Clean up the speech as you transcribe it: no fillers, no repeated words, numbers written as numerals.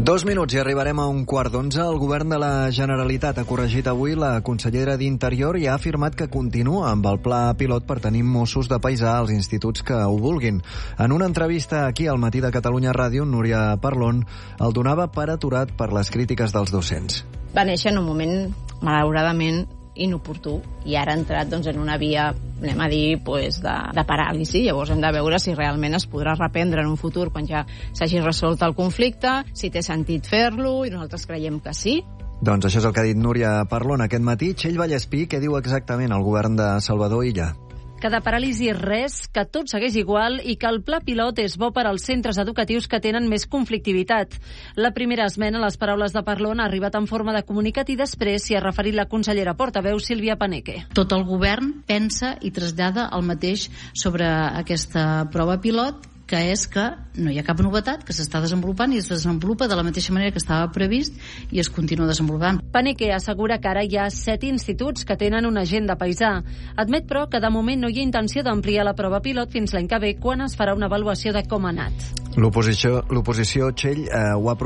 2 minuts i arribarem a 11:15. El govern de la Generalitat ha corregit avui la consellera d'Interior i ha afirmat que continua amb el pla pilot per tenir Mossos de paisà als instituts que ho vulguin. En una entrevista aquí al Matí de Catalunya Ràdio, Núria Parlon el donava per aturat per les crítiques dels docents. Va néixer en un moment, malauradament, inoportú, i ara ha entrat en una via, anem a dir, de paràlisi. Llavors hem de veure si realment es podrà reprendre en un futur quan ja s'hagi resolt el conflicte, si té sentit fer-lo, i nosaltres creiem que sí. Doncs això és el que ha dit Núria Parlon aquest matí. Txell Vallespí, què diu exactament el govern de Salvador Illa? Que de paràlisi res, que tot segueix igual i que el pla pilot és bo per als centres educatius que tenen més conflictivitat. La primera esmena a les paraules de Parlon ha arribat en forma de comunicat i després s'hi ha referit la consellera portaveu Sílvia Paneque. Tot el govern pensa i trasllada el mateix sobre aquesta prova pilot, que és que no hi ha cap novetat, que s'està desenvolupant i es desenvolupa de la mateixa manera que estava previst i es continua desenvolupant. Paneque assegura que ara hi ha 7 instituts que tenen una agenda paisà. Admet, però, que de moment no hi ha intenció d'ampliar la prova pilot fins l'any que ve, quan es farà una avaluació de com ha anat. L'oposició, Txell, ho ha